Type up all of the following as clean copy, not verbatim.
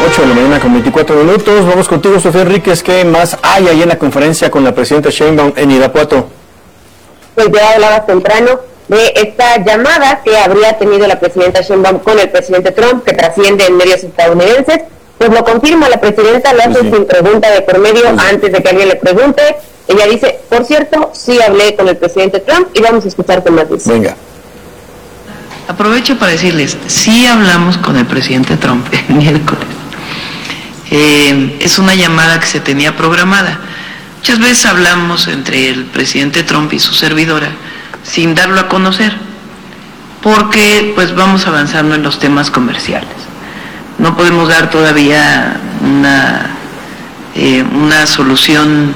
8 de la mañana con 24 minutos. Vamos contigo, Sofía Enríquez. ¿Qué más hay ahí en la conferencia con la presidenta Sheinbaum en Irapuato? Pues ya hablabas temprano de esta llamada que habría tenido la presidenta Sheinbaum con el presidente Trump, que trasciende en medios estadounidenses. Pues lo confirma la presidenta, lo hace sin pregunta de por medio, antes de que alguien le pregunte. Ella dice, por cierto, sí hablé con el presidente Trump, y vamos a escuchar qué más dice. Venga. Aprovecho para decirles, sí hablamos con el presidente Trump el miércoles. Es una llamada que se tenía programada. Muchas veces hablamos entre el presidente Trump y su servidora sin darlo a conocer, porque pues vamos avanzando en los temas comerciales. No podemos dar todavía una solución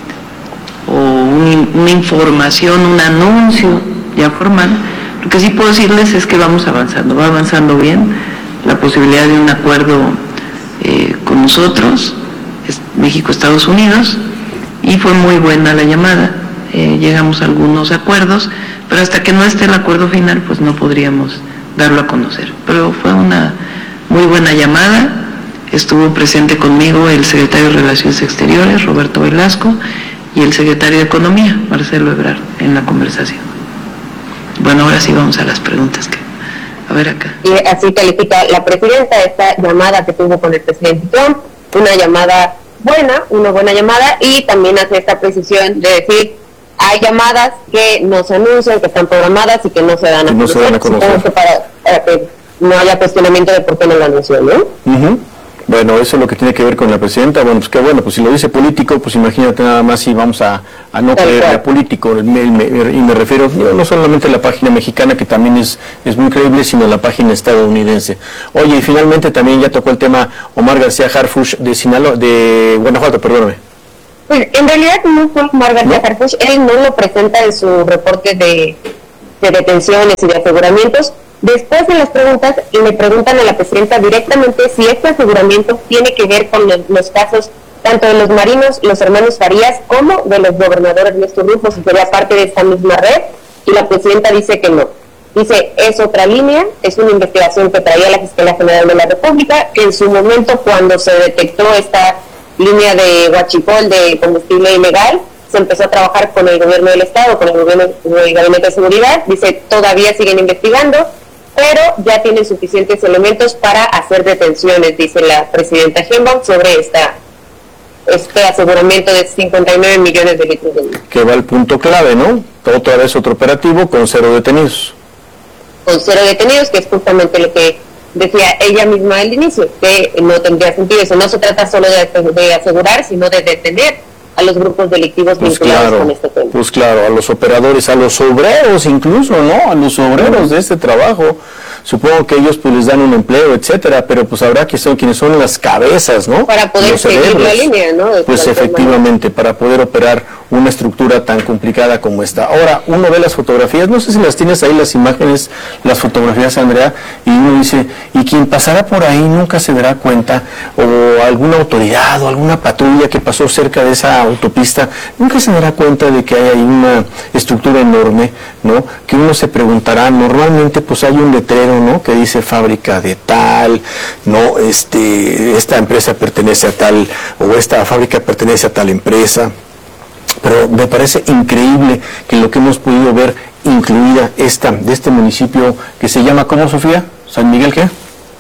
o una información, un anuncio ya formal. Lo que sí puedo decirles es que vamos avanzando, va avanzando bien la posibilidad de un acuerdo con nosotros, México, Estados Unidos, y fue muy buena la llamada, llegamos a algunos acuerdos, pero hasta que no esté el acuerdo final, pues no podríamos darlo a conocer. Pero fue una muy buena llamada, estuvo presente conmigo el secretario de Relaciones Exteriores, Roberto Velasco, y el secretario de Economía, Marcelo Ebrard, en la conversación. Bueno, ahora sí vamos a las preguntas que... A ver acá. Y así califica la presidenta esta llamada que tuvo con el presidente Trump, una llamada buena, una buena llamada, y también hace esta precisión de decir, hay llamadas que no se anuncian, que están programadas y que no se dan a conocer. Supongo que para que no haya cuestionamiento de por qué no lo anunció, ¿no? Bueno, eso es lo que tiene que ver con la presidenta. Bueno, pues qué bueno, pues si lo dice político, pues imagínate nada más si vamos a no creer a político. Y me refiero no solamente a la página mexicana, que también es muy creíble, sino a la página estadounidense. Oye, y finalmente también ya tocó el tema Omar García Harfuch de Guanajuato, perdóname. Pues en realidad no fue Omar García Harfuch, él no lo presenta en su reporte de detenciones y de aseguramientos. Después de las preguntas, le preguntan a la presidenta directamente si este aseguramiento tiene que ver con los casos tanto de los marinos, los hermanos Farías, como de los gobernadores de estos grupos, si sería parte de esta misma red, y la presidenta dice que no. Dice, es otra línea, es una investigación que traía la Fiscalía General de la República, que en su momento, cuando se detectó esta línea de huachicol de combustible ilegal, se empezó a trabajar con el gobierno del Estado, con el gobierno del Gabinete de Seguridad. Dice, todavía siguen investigando, pero ya tienen suficientes elementos para hacer detenciones, dice la presidenta Sheinbaum, sobre este aseguramiento de 59 millones de litros de vino. Que va al punto clave, ¿no? Otra vez otro operativo con 0 detenidos. Con 0 detenidos, que es justamente lo que decía ella misma al inicio, que no tendría sentido. Eso no se trata solo de asegurar, sino de detener a los grupos delictivos vinculados con este tema. Pues claro, a los operadores, a los obreros incluso, ¿no? A los obreros de este trabajo. Supongo que ellos pues les dan un empleo, etcétera, pero pues habrá que son quienes son las cabezas, ¿no? Para poder seguir la línea, ¿no? Pues efectivamente, para poder operar una estructura tan complicada como esta. Ahora, uno ve las fotografías, no sé si las tienes ahí, las imágenes, las fotografías, Andrea, y uno dice, y quien pasará por ahí nunca se dará cuenta, o alguna autoridad o alguna patrulla que pasó cerca de esa autopista, nunca se dará cuenta de que hay ahí una estructura enorme, ¿no? Que uno se preguntará, normalmente pues hay un letrero, ¿no? Que dice fábrica de tal, ¿no? Esta empresa pertenece a tal, o esta fábrica pertenece a tal empresa. Pero me parece increíble que lo que hemos podido ver incluida de este municipio que se llama, ¿cómo, Sofía? ¿San Miguel qué?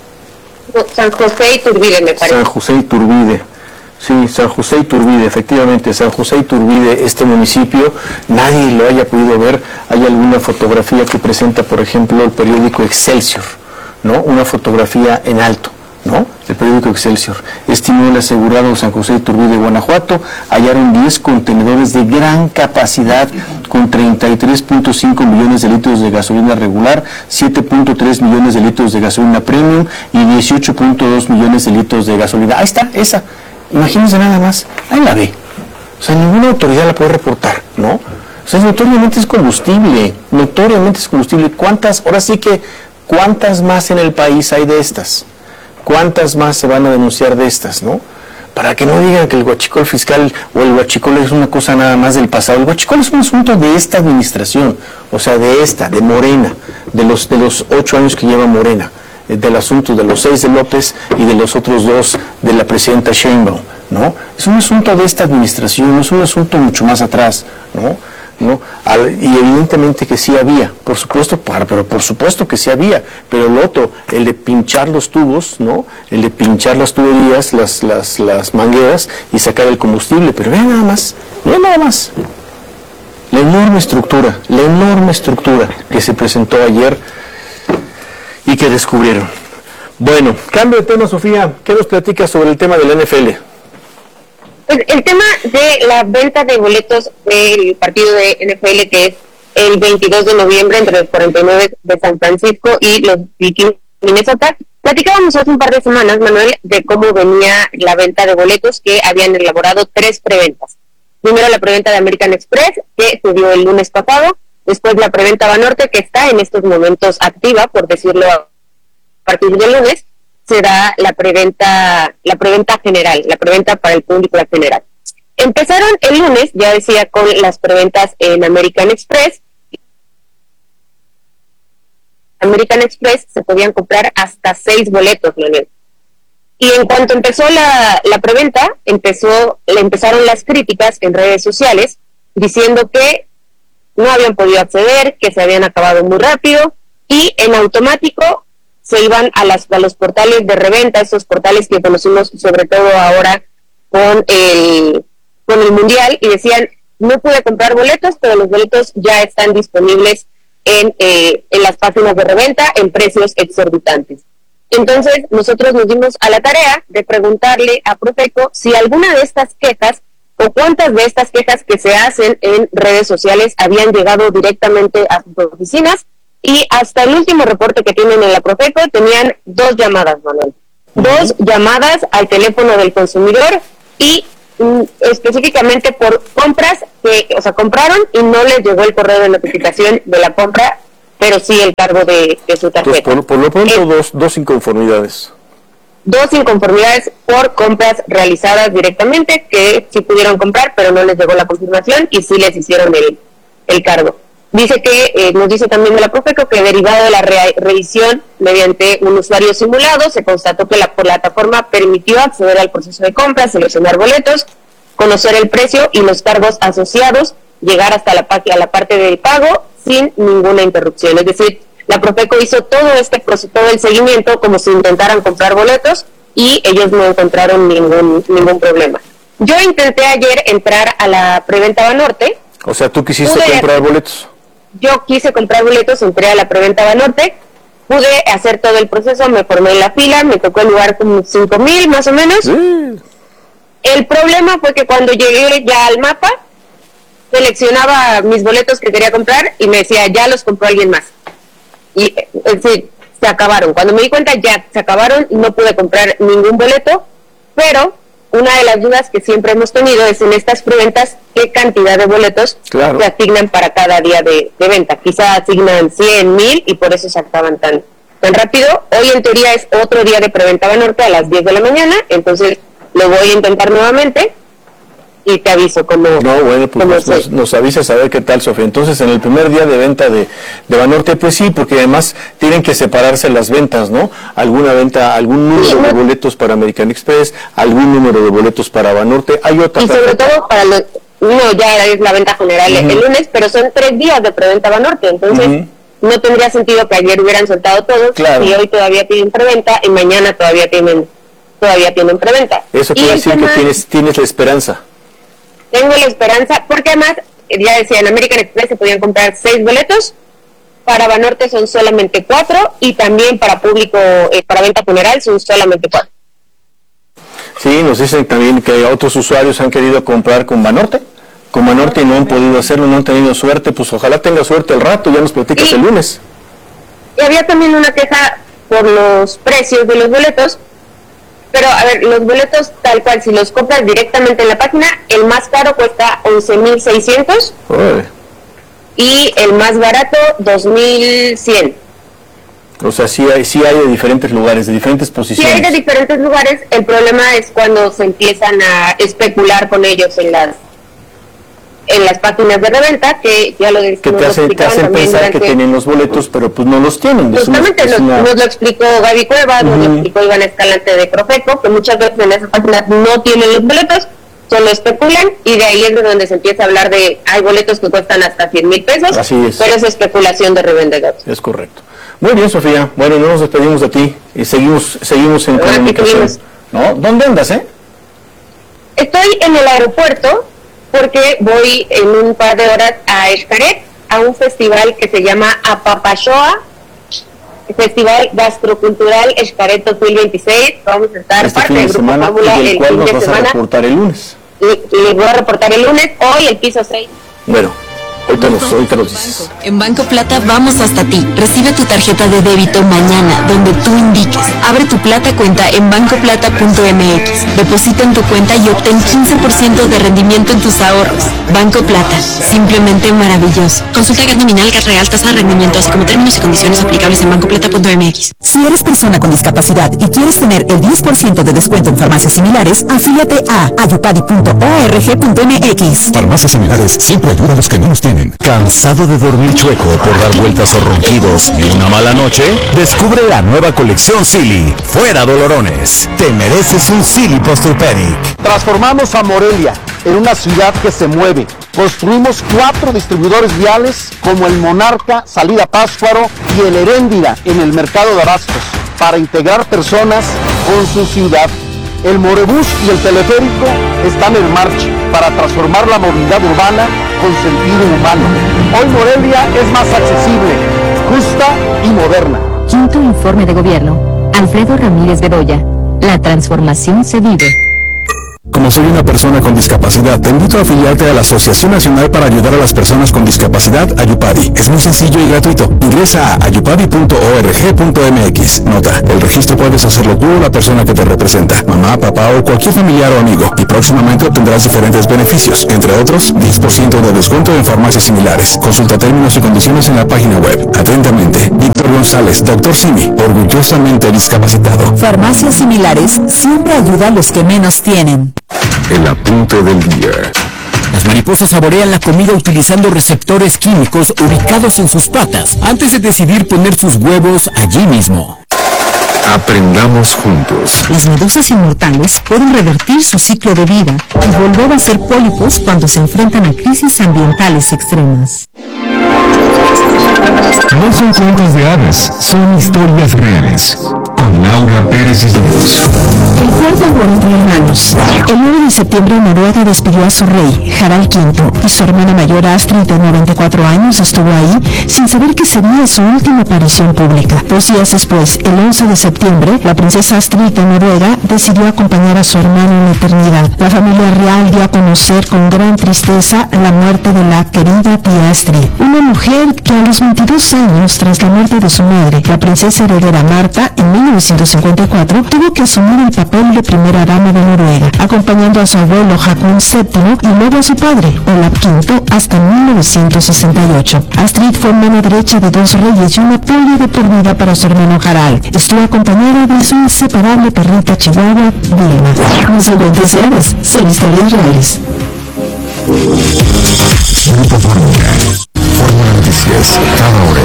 San José Iturbide, me parece. San José Iturbide. Sí, San José Iturbide, efectivamente, San José Iturbide, este municipio, nadie lo haya podido ver. Hay alguna fotografía que presenta, por ejemplo, el periódico Excelsior, ¿no? Una fotografía en alto, ¿no? El periódico Excelsior. Estimó el asegurado San José Iturbide, Guanajuato, hallaron 10 contenedores de gran capacidad con 33.5 millones de litros de gasolina regular, 7.3 millones de litros de gasolina premium y 18.2 millones de litros de gasolina. Ahí está, esa. Imagínense nada más, ahí la ve. O sea, ninguna autoridad la puede reportar, ¿no? O sea, notoriamente es combustible. ¿Cuántas más en el país hay de estas? ¿Cuántas más se van a denunciar de estas, no? Para que no digan que el huachicol fiscal o el huachicol es una cosa nada más del pasado. El huachicol es un asunto de esta administración, o sea, de Morena, de los 8 años que lleva Morena. del asunto de los 6 de López y de los otros 2 de la presidenta Sheinbaum, ¿no? Es un asunto de esta administración, es un asunto mucho más atrás, ¿no? Y evidentemente que sí había, por supuesto, pero por supuesto que sí había, pero el otro, el de pinchar los tubos, ¿no? El de pinchar las tuberías, las mangueras y sacar el combustible, pero vean nada más, la enorme estructura que se presentó ayer y que descubrieron. Bueno, cambio de tema, Sofía, ¿qué nos platicas sobre el tema del NFL? Pues el tema de la venta de boletos del partido de NFL, que es el 22 de noviembre entre los 49 de San Francisco y los Vikings de Minnesota. Platicábamos hace un par de semanas, Manuel, de cómo venía la venta de boletos, que habían elaborado 3 preventas. Primero la preventa de American Express, que se dio el lunes pasado, después la preventa Banorte, que está en estos momentos activa, por decirlo a partir del lunes, será la preventa general, la preventa para el público general. Empezaron el lunes, ya decía, con las preventas en American Express. American Express se podían comprar hasta 6 boletos, Manuel. Y en cuanto empezó la preventa, empezaron las críticas en redes sociales, diciendo que no habían podido acceder, que se habían acabado muy rápido, y en automático se iban a los portales de reventa, esos portales que conocimos sobre todo ahora con el Mundial, y decían, no pude comprar boletos, pero los boletos ya están disponibles en las páginas de reventa en precios exorbitantes. Entonces nosotros nos dimos a la tarea de preguntarle a Profeco si alguna de estas quejas o cuántas de estas quejas que se hacen en redes sociales habían llegado directamente a sus oficinas. Y hasta el último reporte que tienen en la Profeco tenían 2 llamadas, Manuel. 2 llamadas al teléfono del consumidor y específicamente por compras que, compraron y no les llegó el correo de notificación de la compra, pero sí el cargo de su tarjeta. Pues por lo pronto dos inconformidades. 2 inconformidades por compras realizadas directamente, que sí pudieron comprar, pero no les llegó la confirmación y sí les hicieron el cargo. Dice que, nos dice también de la Profeco, que derivado de la revisión mediante un usuario simulado, se constató que la plataforma permitió acceder al proceso de compra, seleccionar boletos, conocer el precio y los cargos asociados, llegar hasta la parte del pago sin ninguna interrupción. Es decir, la Profeco hizo todo el seguimiento como si intentaran comprar boletos y ellos no encontraron ningún problema. Yo intenté ayer entrar a la preventa Banorte. O sea, ¿tú quisiste comprar boletos? Yo quise comprar boletos, entré a la preventa Banorte, pude hacer todo el proceso, me formé en la fila, me tocó el lugar como 5,000 más o menos. Sí. El problema fue que cuando llegué ya al mapa, seleccionaba mis boletos que quería comprar y me decía, ya los compró alguien más. Y sí, se acabaron. Cuando me di cuenta, ya se acabaron, no pude comprar ningún boleto, pero una de las dudas que siempre hemos tenido es en estas preventas qué cantidad de boletos se asignan para cada día de venta. Quizá asignan 100, 1000 y por eso se acaban tan rápido. Hoy en teoría es otro día de preventa Banorte a las 10 de la mañana, entonces lo voy a intentar nuevamente y te aviso cómo. No, bueno, pues nos avisas a ver qué tal, Sofía. Entonces, en el primer día de venta de Banorte, pues sí, porque además tienen que separarse las ventas, ¿no? Alguna venta, algún número de boletos para American Express, algún número de boletos para Banorte, hay otra. Y sobre todo para ya es la venta general el lunes, pero son 3 días de preventa Banorte, entonces no tendría sentido que ayer hubieran soltado todos, y hoy todavía tienen preventa y mañana todavía tienen preventa. Eso quiere decir que tienes la esperanza. Tengo la esperanza, porque además, ya decía, en American Express se podían comprar 6 boletos, para Banorte son solamente 4, y también para público, para venta general son solamente 4. Sí, nos dicen también que otros usuarios han querido comprar con Banorte y no han podido hacerlo, no han tenido suerte, pues ojalá tenga suerte al rato, ya nos platicas el lunes. Y había también una queja por los precios de los boletos. Pero, a ver, los boletos tal cual, si los compras directamente en la página, el más caro cuesta 11,600 y el más barato 2,100. O sea, sí hay de diferentes lugares, de diferentes posiciones. Sí hay de diferentes lugares, el problema es cuando se empiezan a especular con ellos en las páginas de reventa, que ya lo que te hacen pensar que tienen los boletos, pero pues no los tienen. Justamente nos lo explicó Gaby Cuevas, nos lo explicó Iván Escalante de Profeco, que muchas veces en esas páginas no tienen los boletos, solo especulan, y de ahí es de donde se empieza a hablar de, hay boletos que cuestan hasta 100,000 pesos, así es. Pero es especulación de revendedores. Es correcto. Muy bien, Sofía. Bueno, no nos despedimos de ti y seguimos en comunicación. ¿No? ¿Dónde andas, Estoy en el aeropuerto porque voy en un par de horas a Xcaret, a un festival que se llama Apapachoa, Festival Gastrocultural Xcaret 2026. Vamos a estar parte del Grupo Fábula el fin de semana. Vas a reportar el lunes. Les voy a reportar el lunes, hoy el piso 6. Bueno, ahorita los dices. En Banco Plata vamos hasta ti. Recibe tu tarjeta de débito mañana, donde tú indiques. Abre tu Plata cuenta en bancoplata.mx. Deposita en tu cuenta y obtén 15% de rendimiento en tus ahorros. Banco Plata, simplemente maravilloso. Consulta gas nominal, gas real, tasa de rendimiento, así como términos y condiciones aplicables en bancoplata.mx. Si eres persona con discapacidad y quieres tener el 10% de descuento en farmacias similares, afíliate a ayupadi.org.mx. Farmacias similares siempre ayudan a los que menos tienen. ¿Cansado de dormir chueco por dar vueltas o ronquidos y una mala noche? Descubre la nueva colección Silly. Fuera dolorones. Te mereces un Silly Posturpedic. Transformamos a Morelia en una ciudad que se mueve. Construimos 4 distribuidores viales como el Monarca, Salida Pátzcuaro y el Heréndida en el mercado de abastos para integrar personas con su ciudad. El Morebús y el teleférico están en marcha para transformar la movilidad urbana con sentido humano. Hoy Morelia es más accesible, justa y moderna. Quinto informe de gobierno. Alfredo Ramírez Bedoya. La transformación se vive. Como soy una persona con discapacidad, te invito a afiliarte a la Asociación Nacional para Ayudar a las Personas con Discapacidad, Ayupadi. Es muy sencillo y gratuito. Ingresa a ayupadi.org.mx. Nota, el registro puedes hacerlo tú o la persona que te representa, mamá, papá o cualquier familiar o amigo. Y próximamente obtendrás diferentes beneficios, entre otros, 10% de descuento en farmacias similares. Consulta términos y condiciones en la página web. Atentamente, Víctor González, Dr. Simi, orgullosamente discapacitado. Farmacias similares siempre ayuda a los que menos tienen. El apunte del día. Las mariposas saborean la comida utilizando receptores químicos ubicados en sus patas antes de decidir poner sus huevos allí mismo. Aprendamos juntos. Las medusas inmortales pueden revertir su ciclo de vida y volver a ser pólipos cuando se enfrentan a crisis ambientales extremas. No son cuentos de hadas, son historias reales. Con Laura Pérez Islas. El cuarto amor entre hermanos. El 9 de septiembre Noruega despidió a su rey, Harald V, y su hermana mayor Astrid, de 94 años, estuvo ahí sin saber que sería su última aparición pública. 2 días después, el 11 de septiembre, la princesa Astrid de Noruega decidió acompañar a su hermano en la eternidad. La familia real dio a conocer con gran tristeza la muerte de la querida tía Astrid, una mujer que a los 22 años, tras la muerte de su madre, la princesa heredera Marta, en 1954, tuvo que asumir el papel de primera dama de Noruega, acompañando a su abuelo Haakon VII y luego a su padre, Olav V, hasta 1968. Astrid fue mano derecha de 2 reyes y un apoyo de por vida para su hermano Harald. Estuvo acompañada de su inseparable perrita chihuahua, Vilma. Mis siguientes años son historias reales. Grupo Fórmula. Fórmula Noticias, cada hora.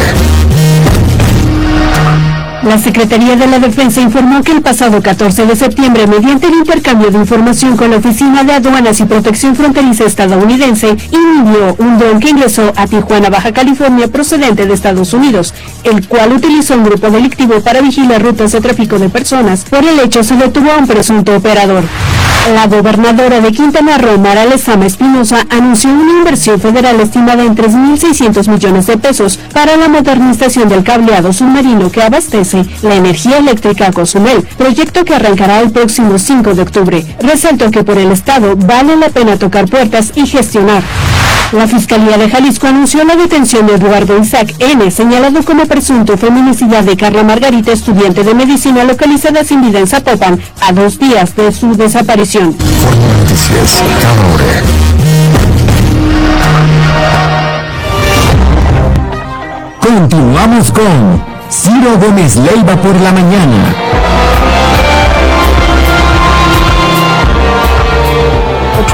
La Secretaría de la Defensa informó que el pasado 14 de septiembre, mediante el intercambio de información con la Oficina de Aduanas y Protección Fronteriza estadounidense, inhibió un dron que ingresó a Tijuana, Baja California, procedente de Estados Unidos, el cual utilizó un grupo delictivo para vigilar rutas de tráfico de personas. Por el hecho, se detuvo a un presunto operador. La gobernadora de Quintana Roo, Mara Lezama Espinosa, anunció una inversión federal estimada en 3.600 millones de pesos para la modernización del cableado submarino que abastece la energía eléctrica a Cozumel, proyecto que arrancará el próximo 5 de octubre. Resaltó que por el Estado vale la pena tocar puertas y gestionar. La Fiscalía de Jalisco anunció la detención de Eduardo Isaac N., señalado como presunto feminicida de Carla Margarita, estudiante de medicina localizada sin vida en Zapopan, a 2 días de su desaparición. Fórmula Noticias, cada hora. Continuamos con Ciro Gómez Leiva por la mañana. 8 de la mañana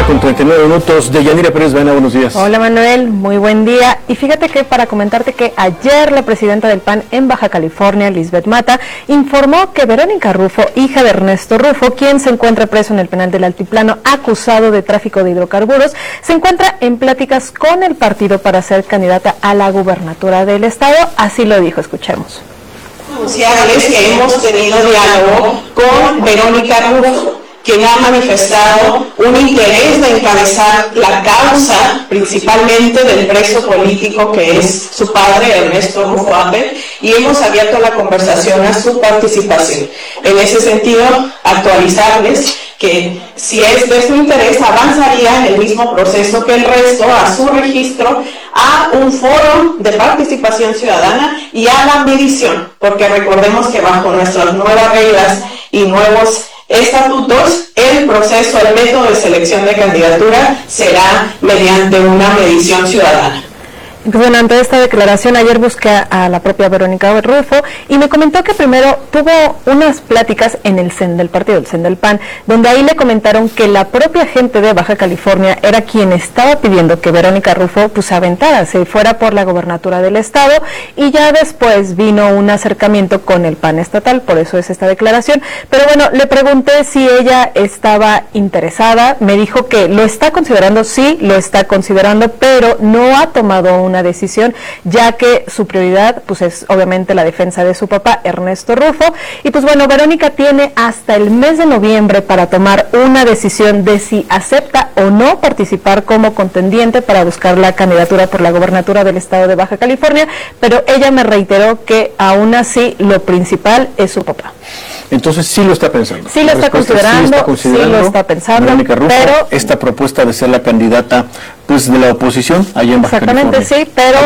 9:39. Deyanira Pérez Baena, buenos días. Hola Manuel, muy buen día. Y fíjate que para comentarte que ayer la presidenta del PAN en Baja California, Lisbeth Mata, informó que Verónica Rufo, hija de Ernesto Rufo, quien se encuentra preso en el penal del Altiplano acusado de tráfico de hidrocarburos, se encuentra en pláticas con el partido para ser candidata a la gubernatura del estado. Así lo dijo, escuchemos. Anunciarles que hemos tenido diálogo con Verónica Rufo, quien ha manifestado un interés de encabezar la causa principalmente del preso político que es su padre, Ernesto Rufo Ape, y hemos abierto la conversación a su participación. En ese sentido, actualizarles que si es de su interés, avanzaría el mismo proceso que el resto, a su registro, a un foro de participación ciudadana y a la medición, porque recordemos que bajo nuestras nuevas reglas y nuevos estatutos, el proceso, el método de selección de candidatura será mediante una medición ciudadana. Bueno, ante esta declaración, ayer busqué a la propia Verónica Rufo y me comentó que primero tuvo unas pláticas en el CEN del partido, el CEN del PAN, donde ahí le comentaron que la propia gente de Baja California era quien estaba pidiendo que Verónica Rufo pues aventara, se fuera por la gobernatura del estado, y ya después vino un acercamiento con el PAN estatal, por eso es esta declaración. Pero bueno, le pregunté si ella estaba interesada, me dijo que lo está considerando, sí, lo está considerando, pero no ha tomado una decisión, ya que su prioridad pues es obviamente la defensa de su papá, Ernesto Rufo. Y pues bueno, Verónica tiene hasta el mes de noviembre para tomar una decisión de si acepta o no participar como contendiente para buscar la candidatura por la gobernatura del estado de Baja California, pero ella me reiteró que aún así lo principal es su papá. Entonces sí lo está pensando. Sí lo está considerando, sí lo está pensando, Verónica Rufo, pero esta propuesta de ser la candidata pues de la oposición allá en Baja California. Exactamente, sí, pero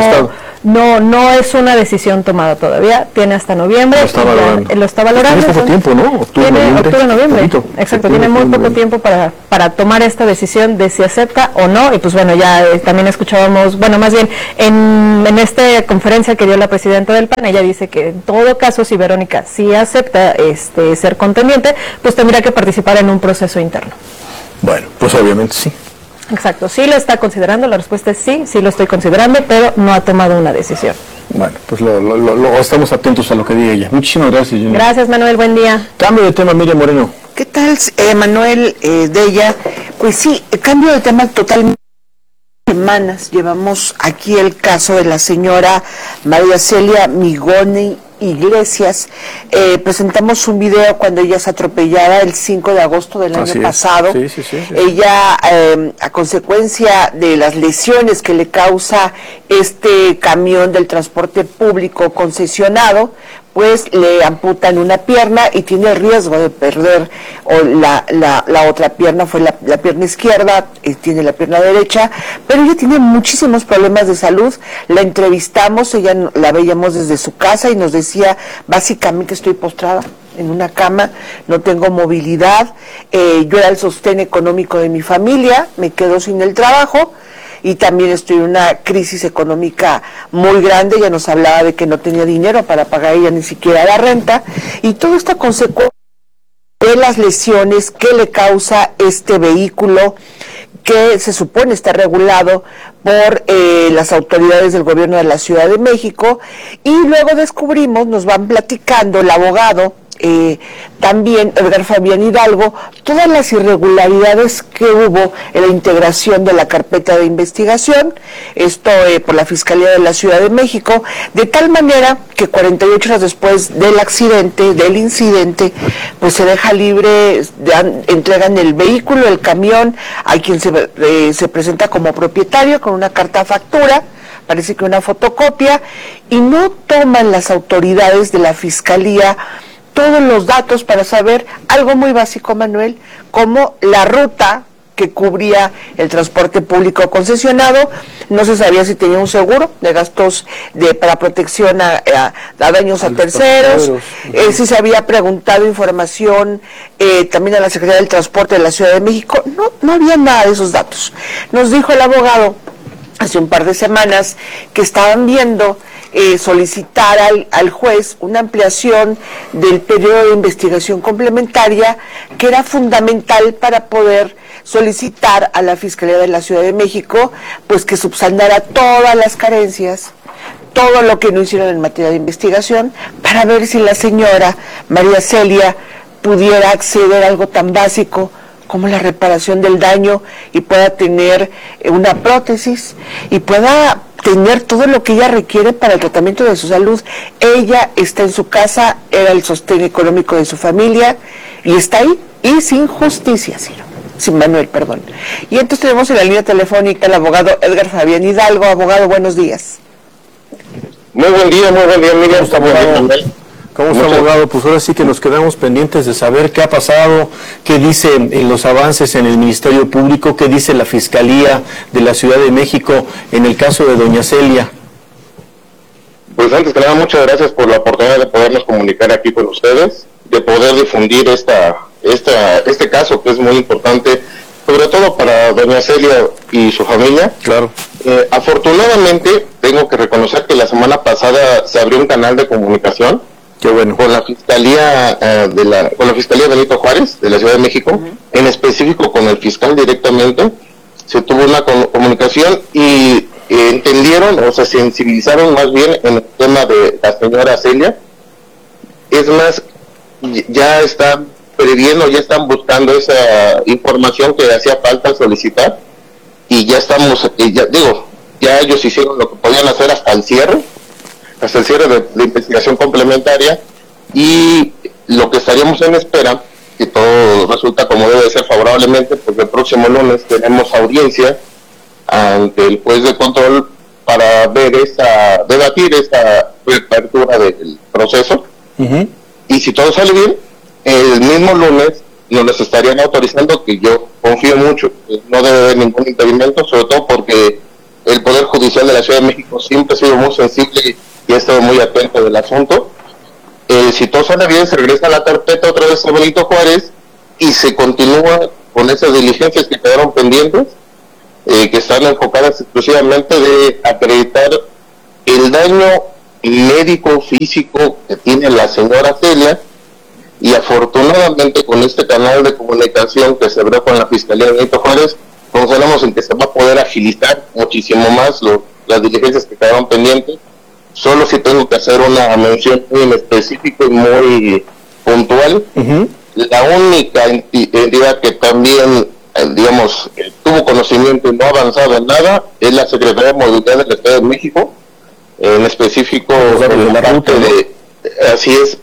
no es una decisión tomada todavía, tiene hasta noviembre. Lo está valorando. Tiene poco tiempo, ¿no? Octubre, noviembre. Exacto, tiene muy poco tiempo para tomar esta decisión de si acepta o no. Y pues bueno, ya también escuchábamos, bueno, más bien en esta conferencia que dio la presidenta del PAN, ella dice que en todo caso, si Verónica sí acepta ser contendiente, pues tendría que participar en un proceso interno. Bueno, pues obviamente sí. Exacto, sí lo está considerando, la respuesta es sí, sí lo estoy considerando, pero no ha tomado una decisión. Bueno, pues estamos atentos a lo que diga ella. Muchísimas gracias, Jenny. Gracias, Manuel, buen día. Cambio de tema, Miriam Moreno. ¿Qué tal, Manuel, de ella? Pues sí, cambio de tema totalmente. Semanas llevamos aquí el caso de la señora María Celia Migoni Iglesias. Presentamos un video cuando ella es atropellada el 5 de agosto del año pasado. Sí. Ella, a consecuencia de las lesiones que le causa este camión del transporte público concesionado, pues le amputan una pierna y tiene el riesgo de perder la otra pierna, fue la pierna izquierda, tiene la pierna derecha, pero ella tiene muchísimos problemas de salud. La entrevistamos, ella la veíamos desde su casa y nos decía, básicamente estoy postrada en una cama, no tengo movilidad, yo era el sostén económico de mi familia, me quedo sin el trabajo, y también estoy en una crisis económica muy grande. Ella nos hablaba de que no tenía dinero para pagar ella ni siquiera la renta, y toda esta consecuencia de las lesiones que le causa este vehículo que se supone está regulado por las autoridades del gobierno de la Ciudad de México. Y luego descubrimos, nos van platicando el abogado, también Edgar Fabián Hidalgo, todas las irregularidades que hubo en la integración de la carpeta de investigación, esto por la Fiscalía de la Ciudad de México, de tal manera que 48 horas después del incidente, pues se deja libre, entregan el vehículo, el camión, a quien se presenta como propietario con una carta factura, parece que una fotocopia, y no toman las autoridades de la Fiscalía todos los datos para saber algo muy básico, Manuel, como la ruta que cubría el transporte público concesionado. No se sabía si tenía un seguro de gastos para protección a daños a terceros, si se había preguntado información también a la Secretaría del Transporte de la Ciudad de México. No había nada de esos datos. Nos dijo el abogado hace un par de semanas que estaban viendo solicitar al juez una ampliación del periodo de investigación complementaria que era fundamental para poder solicitar a la Fiscalía de la Ciudad de México pues que subsanara todas las carencias, todo lo que no hicieron en materia de investigación, para ver si la señora María Celia pudiera acceder a algo tan básico como la reparación del daño y pueda tener una prótesis y pueda tener todo lo que ella requiere para el tratamiento de su salud. Ella está en su casa, era el sostén económico de su familia y está ahí y sin justicia, sin Manuel, perdón. Y entonces tenemos en la línea telefónica al abogado Edgar Fabián Hidalgo. Abogado, buenos días. Muy buen día, Miguel. ¿Cómo está, abogado? Pues ahora sí que nos quedamos pendientes de saber qué ha pasado, qué dice en los avances en el Ministerio Público, qué dice la Fiscalía de la Ciudad de México en el caso de doña Celia. Pues antes que nada, muchas gracias por la oportunidad de podernos comunicar aquí con ustedes, de poder difundir este caso que es muy importante, sobre todo para doña Celia y su familia. Claro. Afortunadamente, tengo que reconocer que la semana pasada se abrió un canal de comunicación. Qué bueno. Con la Fiscalía con la Fiscalía Benito Juárez de la Ciudad de México, en específico con el fiscal directamente, se tuvo una comunicación y entendieron o se sensibilizaron más bien en el tema de la señora Celia. Es más, ya están previendo, ya están buscando esa información que hacía falta solicitar y ya estamos, ya ellos hicieron lo que podían hacer hasta el cierre de investigación complementaria, y lo que estaríamos en espera, que todo resulta como debe ser favorablemente, porque el próximo lunes tenemos audiencia ante el juez de control para debatir esta reapertura del proceso. Y si todo sale bien, el mismo lunes nos les estarían autorizando, que yo confío mucho, que no debe haber ningún impedimento, sobre todo porque el Poder Judicial de la Ciudad de México siempre ha sido muy sensible y ha estado muy atento del asunto. Si todo sale bien, se regresa a la carpeta otra vez a Benito Juárez y se continúa con esas diligencias que quedaron pendientes, que están enfocadas exclusivamente de acreditar el daño médico, físico que tiene la señora Celia, y afortunadamente con este canal de comunicación que se abrió con la Fiscalía de Benito Juárez, confiamos en que se va a poder agilizar muchísimo más las diligencias que quedaron pendientes. Solo si tengo que hacer una mención muy específica y muy puntual. La única entidad que también, tuvo conocimiento y no ha avanzado en nada es la Secretaría de Movilidad del Estado de México, en específico la parte así es,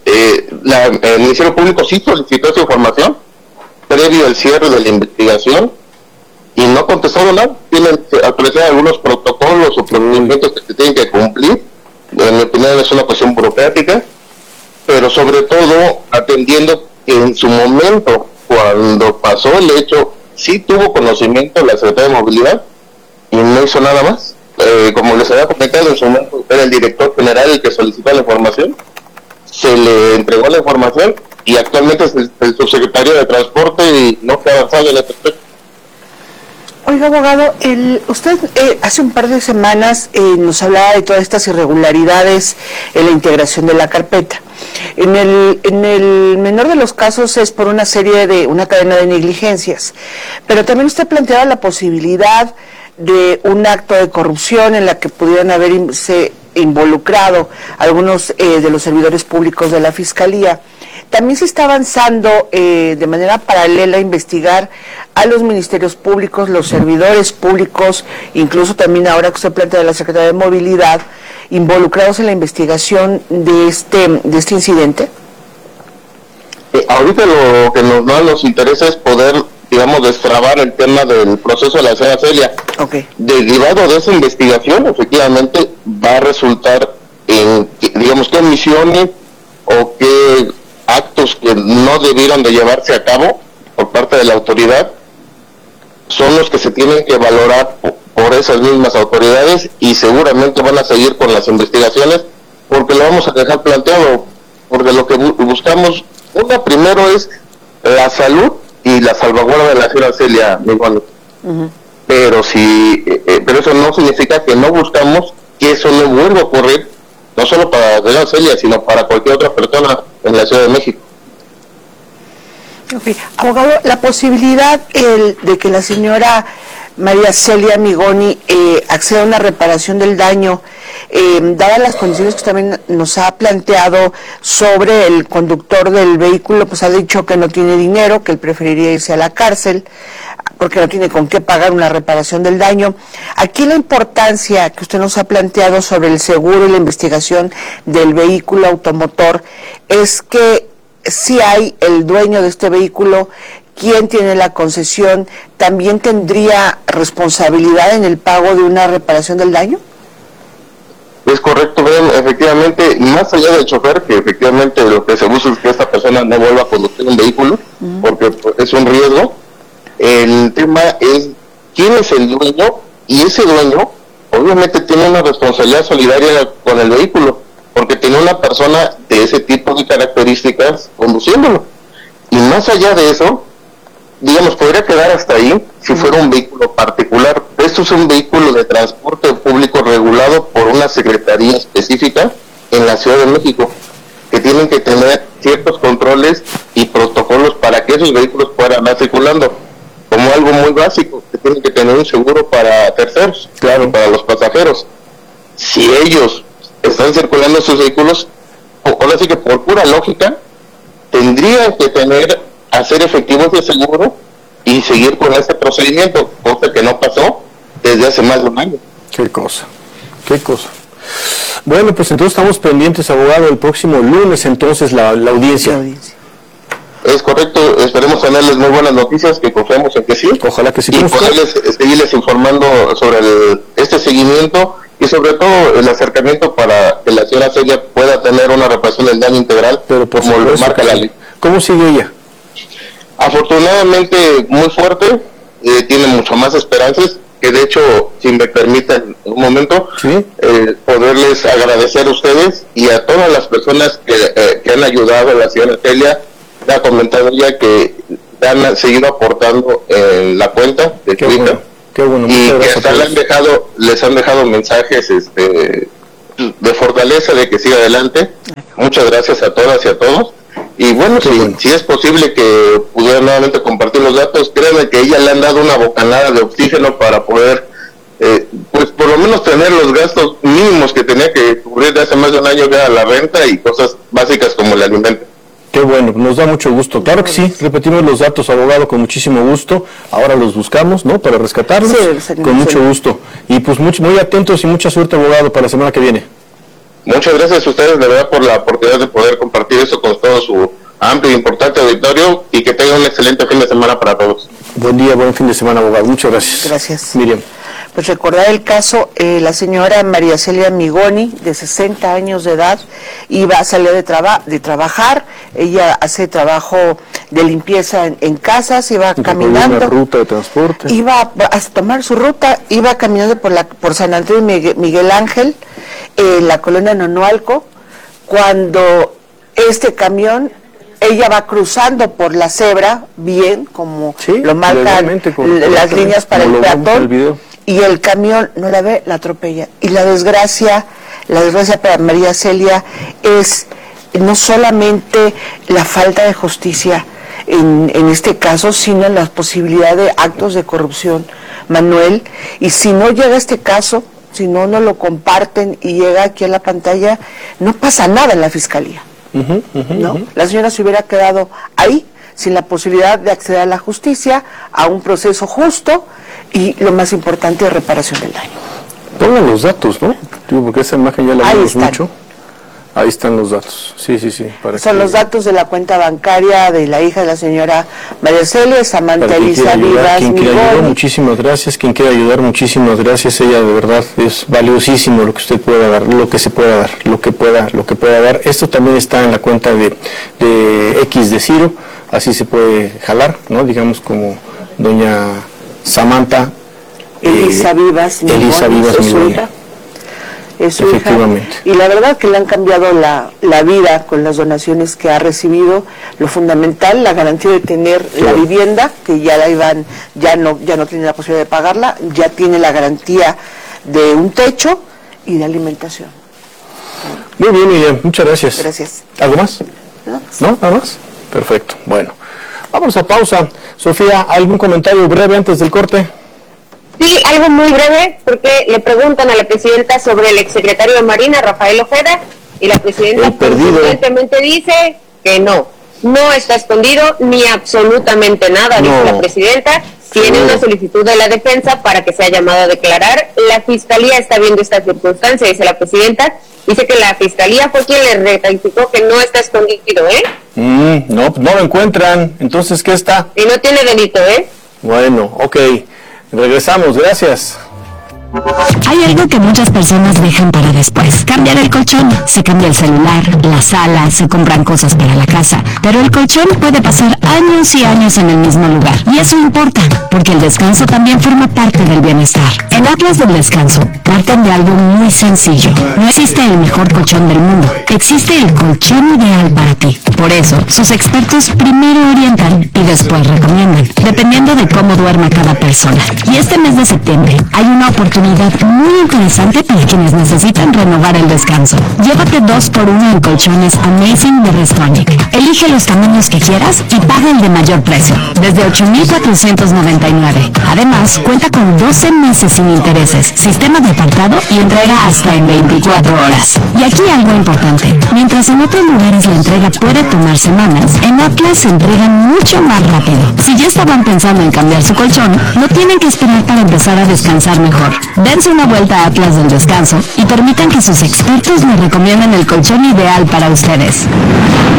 el Ministerio Público sí solicitó esa información previo al cierre de la investigación y no contestaron nada. Tienen actualizar algunos protocolos o procedimientos que se tienen que cumplir. En mi opinión es una cuestión burocrática, pero sobre todo atendiendo que en su momento, cuando pasó el hecho, sí tuvo conocimiento la Secretaría de Movilidad y no hizo nada más. Como les había comentado, en su momento era el director general el que solicitó la información, se le entregó la información y actualmente es el subsecretario de Transporte y no se ha avanzado en este aspecto. Oiga, abogado, usted hace un par de semanas nos hablaba de todas estas irregularidades en la integración de la carpeta. En el menor de los casos es por una cadena de negligencias, pero también usted planteaba la posibilidad de un acto de corrupción en la que pudieran haberse involucrado algunos de los servidores públicos de la Fiscalía. También se está avanzando de manera paralela a investigar a los ministerios públicos, los servidores públicos, incluso también ahora que usted plantea de la Secretaría de Movilidad, involucrados en la investigación de este incidente. Ahorita lo que nos interesa es poder, destrabar el tema del proceso de la señora Celia. Derivado de esa investigación, efectivamente, va a resultar en, qué omisiones o qué actos que no debieron de llevarse a cabo por parte de la autoridad son los que se tienen que valorar por esas mismas autoridades, y seguramente van a seguir con las investigaciones porque lo vamos a dejar planteado, porque lo que buscamos, primero es la salud y la salvaguarda de la señora Celia, pero eso no significa que no buscamos que eso no vuelva a ocurrir no solo para doña Celia, sino para cualquier otra persona en la Ciudad de México. Okay. Abogado, la posibilidad de que la señora María Celia Migoni acceda a una reparación del daño, dadas las condiciones que también nos ha planteado sobre el conductor del vehículo, pues ha dicho que no tiene dinero, que él preferiría irse a la cárcel porque no tiene con qué pagar una reparación del daño. Aquí la importancia que usted nos ha planteado sobre el seguro y la investigación del vehículo automotor es que si hay el dueño de este vehículo, quien tiene la concesión, ¿también tendría responsabilidad en el pago de una reparación del daño? Es correcto, efectivamente, más allá del chofer, que efectivamente lo que se busca es que esta persona no vuelva a conducir un vehículo, porque es un riesgo. El tema es quién es el dueño, y ese dueño obviamente tiene una responsabilidad solidaria con el vehículo, porque tiene una persona de ese tipo de características conduciéndolo. Y más allá de eso, digamos, podría quedar hasta ahí si fuera un vehículo particular. Esto es un vehículo de transporte público regulado por una secretaría específica en la Ciudad de México, que tienen que tener ciertos controles y protocolos para que esos vehículos puedan andar circulando, como algo muy básico, que tienen que tener un seguro para terceros, claro, para los pasajeros. Si ellos están circulando sus vehículos, ahora sí que por pura lógica, tendrían que hacer efectivo ese seguro y seguir con este procedimiento, cosa que no pasó desde hace más de un año. Qué cosa. Bueno, pues entonces estamos pendientes, abogado, el próximo lunes entonces la audiencia. Es correcto, esperemos tenerles muy buenas noticias, que confiamos en que sí. Ojalá que sí. Y poderles seguirles informando sobre este seguimiento y sobre todo el acercamiento para que la señora Celia pueda tener una reparación del daño integral, pero por como lo marca la ley. ¿Cómo sigue ella? Afortunadamente muy fuerte, tiene mucho más esperanzas, que de hecho, si me permiten un momento, ¿sí? Poderles agradecer a ustedes y a todas las personas que han ayudado a la señora Celia. Ha comentado ya que han seguido aportando en la cuenta de Twitter. Qué bueno, y que hasta les han dejado mensajes de fortaleza, de que siga adelante. Muchas gracias a todas y a todos. Y bueno, si es posible que pudiera nuevamente compartir los datos, créanme que ella le han dado una bocanada de oxígeno para poder, pues por lo menos tener los gastos mínimos que tenía que cubrir de hace más de un año, que era la renta y cosas básicas como el alimento. Qué bueno, nos da mucho gusto. Claro que sí, repetimos los datos, abogado, con muchísimo gusto. Ahora los buscamos, ¿no?, para rescatarlos, con mucho gusto. Y pues muy atentos y mucha suerte, abogado, para la semana que viene. Muchas gracias a ustedes, de verdad, por la oportunidad de poder compartir eso con todo su amplio e importante auditorio, y que tengan un excelente fin de semana para todos. Buen día, buen fin de semana, abogado. Muchas gracias. Gracias. Miriam. Pues recordar el caso, la señora María Celia Migoni, de 60 años de edad, salió de trabajar, ella hace trabajo de limpieza en casas, iba caminando. Una ruta de transporte. Iba a tomar su ruta, iba caminando por San Antonio y Miguel Ángel, en la colonia Nonualco, cuando este camión, ella va cruzando por la cebra, bien, como lo marcan las líneas para el peatón, y el camión no la ve, la atropella. Y la desgracia para María Celia es no solamente la falta de justicia en este caso, sino la posibilidad de actos de corrupción, Manuel. Y si no llega este caso, si no lo comparten y llega aquí a la pantalla, no pasa nada en la fiscalía. ¿No? La señora se hubiera quedado ahí sin la posibilidad de acceder a la justicia, a un proceso justo y, lo más importante, de reparación del daño. Pongan los datos, ¿no? Digo, porque esa imagen ya la vimos mucho. Ahí están los datos. Sí. Son los datos de la cuenta bancaria de la hija de la señora María Celia, Samantha Elisa Vivas. Quien quiera ayudar, muchísimas gracias. Quien quiera ayudar, muchísimas gracias. Ella, de verdad, es valiosísimo lo que usted pueda dar, lo que se pueda dar, lo que pueda dar. Esto también está en la cuenta de X de Ciro, así se puede jalar, ¿no? Digamos, como doña Samantha Elisa Vivas, su hija. Es su hija, y la verdad que le han cambiado la vida con las donaciones que ha recibido. Lo fundamental, la garantía de tener la vivienda, que ya no tiene la posibilidad de pagarla, ya tiene la garantía de un techo y de alimentación. Muy bien, Miriam, muchas gracias. Gracias. ¿Algo más? ¿No? ¿Nada más? Perfecto. Bueno, vamos a pausa. Sofía, ¿algún comentario breve antes del corte? Sí, algo muy breve, porque le preguntan a la presidenta sobre el exsecretario de Marina, Rafael Ojeda, y la presidenta consistentemente dice que no está escondido ni absolutamente nada, dice la presidenta. Tiene una solicitud de la defensa para que sea llamado a declarar. La fiscalía está viendo esta circunstancia, dice la presidenta. Dice que la fiscalía fue quien le rectificó que no está escondido, No lo encuentran. Entonces, ¿qué está? Y no tiene delito, Bueno, ok. Regresamos, gracias. Hay algo que muchas personas dejan para después. Cambiar el colchón. Se cambia el celular, la sala, se compran cosas para la casa. Pero el colchón puede pasar años y años en el mismo lugar. Y eso importa, porque el descanso también forma parte del bienestar. En Atlas del Descanso, parten de algo muy sencillo. No existe el mejor colchón del mundo. Existe el colchón ideal para ti. Por eso, sus expertos primero orientan y después recomiendan, dependiendo de cómo duerma cada persona. Y este mes de septiembre, hay una oportunidad muy interesante para quienes necesitan renovar el descanso. Llévate 2x1 en colchones Amazing de Restonic. Elige los tamaños que quieras y paga el de mayor precio, desde $8,499. Además, cuenta con 12 meses sin intereses, sistema de apartado y entrega hasta en 24 horas. Y aquí algo importante. Mientras en otros lugares la entrega puede tomar semanas, en Atlas se entregan mucho más rápido. Si ya estaban pensando en cambiar su colchón, no tienen que esperar para empezar a descansar mejor. Dense una vuelta a Atlas del Descanso y permitan que sus expertos les recomienden el colchón ideal para ustedes.